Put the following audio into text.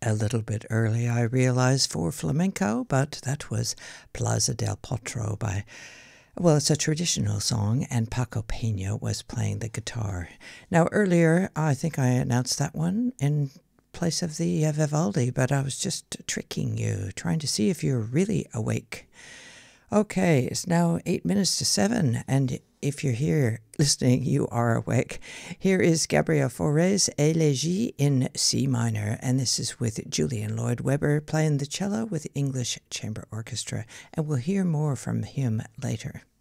A little bit early, I realized, for flamenco, but that was Plaza del Potro by, well, it's a traditional song, and Paco Peña was playing the guitar. Now, earlier, I think I announced that one in place of the Vivaldi, but I was just tricking you, trying to see if you're really awake. Okay, it's now 8 minutes to 7, and if you're here listening, you are awake. Here is Gabriel Fauré's Élégie in C minor, and this is with Julian Lloyd Webber playing the cello with the English Chamber Orchestra, and we'll hear more from him later.